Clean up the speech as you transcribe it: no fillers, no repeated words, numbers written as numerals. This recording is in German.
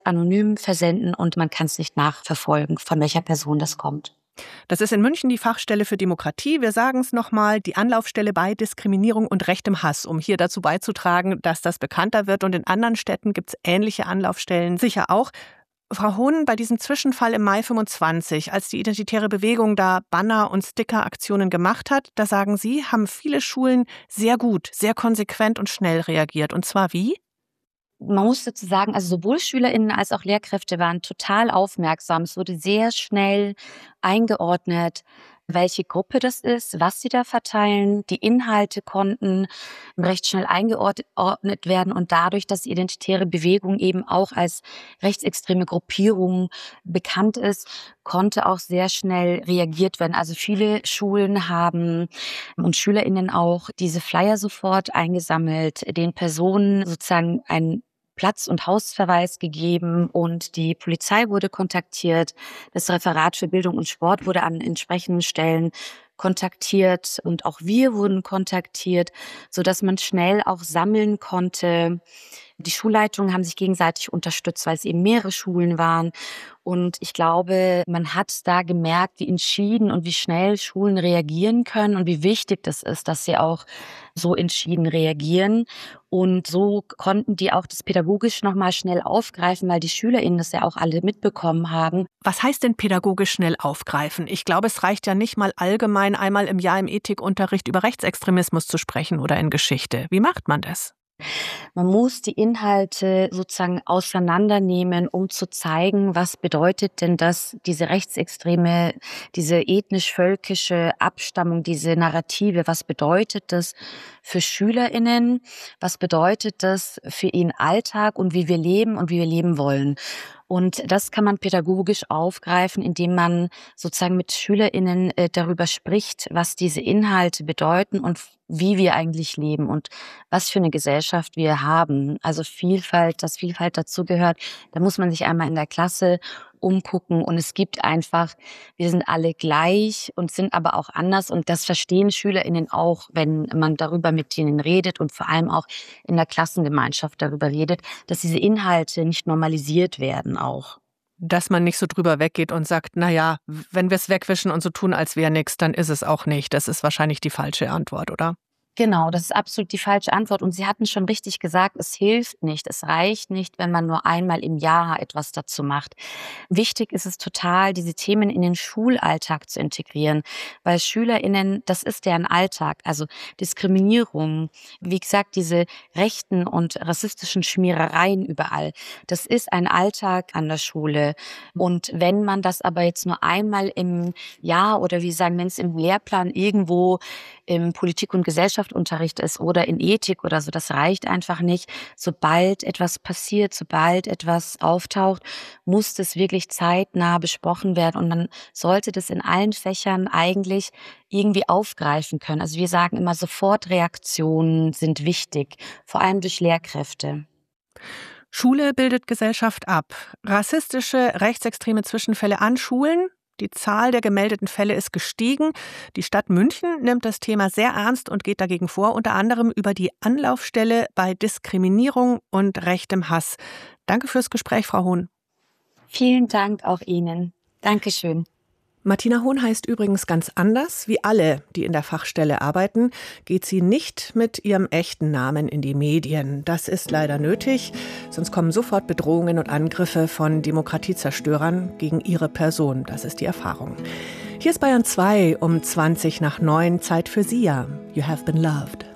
anonym versenden und man kann es nicht nachverfolgen, von welcher Person das kommt. Das ist in München die Fachstelle für Demokratie. Wir sagen es nochmal, die Anlaufstelle bei Diskriminierung und rechtem Hass, um hier dazu beizutragen, dass das bekannter wird. Und in anderen Städten gibt es ähnliche Anlaufstellen sicher auch. Frau Hohn, bei diesem Zwischenfall im Mai 25, als die Identitäre Bewegung da Banner- und Sticker-Aktionen gemacht hat, da sagen Sie, haben viele Schulen sehr gut, sehr konsequent und schnell reagiert. Und zwar wie? Man muss dazu sagen, also sowohl SchülerInnen als auch Lehrkräfte waren total aufmerksam. Es wurde sehr schnell eingeordnet, welche Gruppe das ist, was sie da verteilen. Die Inhalte konnten recht schnell eingeordnet werden und dadurch, dass die Identitäre Bewegung eben auch als rechtsextreme Gruppierung bekannt ist, konnte auch sehr schnell reagiert werden. Also viele Schulen haben und SchülerInnen auch diese Flyer sofort eingesammelt, den Personen sozusagen ein Platz- und Hausverweis gegeben und die Polizei wurde kontaktiert. Das Referat für Bildung und Sport wurde an entsprechenden Stellen kontaktiert und auch wir wurden kontaktiert, sodass man schnell auch sammeln konnte. Die Schulleitungen haben sich gegenseitig unterstützt, weil es eben mehrere Schulen waren. Und ich glaube, man hat da gemerkt, wie entschieden und wie schnell Schulen reagieren können und wie wichtig das ist, dass sie auch so entschieden reagieren. Und so konnten die auch das pädagogisch nochmal schnell aufgreifen, weil die SchülerInnen das ja auch alle mitbekommen haben. Was heißt denn pädagogisch schnell aufgreifen? Ich glaube, es reicht ja nicht mal allgemein einmal im Jahr im Ethikunterricht über Rechtsextremismus zu sprechen oder in Geschichte. Wie macht man das? Man muss die Inhalte sozusagen auseinandernehmen, um zu zeigen, was bedeutet denn das, diese rechtsextreme, diese ethnisch-völkische Abstammung, diese Narrative, was bedeutet das für SchülerInnen, was bedeutet das für ihren Alltag und wie wir leben und wie wir leben wollen. Und das kann man pädagogisch aufgreifen, indem man sozusagen mit SchülerInnen darüber spricht, was diese Inhalte bedeuten und wie wir eigentlich leben und was für eine Gesellschaft wir haben. Also Vielfalt, dass Vielfalt dazugehört. Da muss man sich einmal in der Klasse umgucken und es gibt einfach, wir sind alle gleich und sind aber auch anders und das verstehen SchülerInnen auch, wenn man darüber mit ihnen redet und vor allem auch in der Klassengemeinschaft darüber redet, dass diese Inhalte nicht normalisiert werden auch. Dass man nicht so drüber weggeht und sagt, na ja, wenn wir es wegwischen und so tun, als wäre nichts, dann ist es auch nicht. Das ist wahrscheinlich die falsche Antwort, oder? Genau, das ist absolut die falsche Antwort. Und Sie hatten schon richtig gesagt, es hilft nicht, es reicht nicht, wenn man nur einmal im Jahr etwas dazu macht. Wichtig ist es total, diese Themen in den Schulalltag zu integrieren, weil SchülerInnen, das ist deren Alltag. Also Diskriminierung, wie gesagt, diese rechten und rassistischen Schmierereien überall, das ist ein Alltag an der Schule. Und wenn man das aber jetzt nur einmal im Jahr oder wie sagen, wenn es im Lehrplan irgendwo im Politik- und Gesellschaftsunterricht ist oder in Ethik oder so, das reicht einfach nicht. Sobald etwas passiert, sobald etwas auftaucht, muss das wirklich zeitnah besprochen werden und man sollte das in allen Fächern eigentlich irgendwie aufgreifen können. Also wir sagen immer, Sofortreaktionen sind wichtig, vor allem durch Lehrkräfte. Schule bildet Gesellschaft ab. Rassistische, rechtsextreme Zwischenfälle an Schulen. Die Zahl der gemeldeten Fälle ist gestiegen. Die Stadt München nimmt das Thema sehr ernst und geht dagegen vor, unter anderem über die Anlaufstelle bei Diskriminierung und rechtem Hass. Danke fürs Gespräch, Frau Hohn. Vielen Dank auch Ihnen. Dankeschön. Martina Hohn heißt übrigens ganz anders. Wie alle, die in der Fachstelle arbeiten, geht sie nicht mit ihrem echten Namen in die Medien. Das ist leider nötig, sonst kommen sofort Bedrohungen und Angriffe von Demokratiezerstörern gegen ihre Person. Das ist die Erfahrung. Hier ist Bayern 2 um 20 nach 9, Zeit für Sia. You have been loved.